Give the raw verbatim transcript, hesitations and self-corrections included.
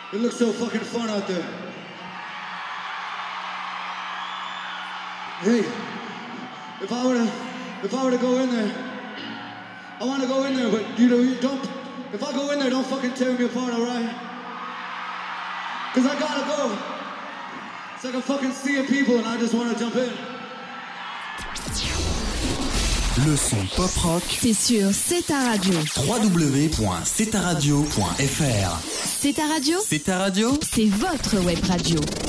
It looks so fucking fun out there. Hey, if I were to, if I were to go in there, I want to go in there, but you know, you don't. If I go in there, don't fucking tear me apart, alright? Cause I gotta go. It's like a fucking sea of people, and I just want to jump in. Le son pop rock, c'est sur C'est ta radio. w w w point c'est ta radio point f r. C'est ta radio. C'est ta radio. C'est votre web radio.